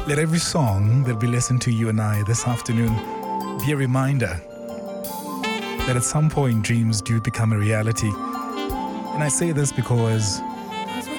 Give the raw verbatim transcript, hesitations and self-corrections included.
Let every song that we listen to, you and I, this afternoon, be a reminder that at some point dreams do become a reality. And I say this because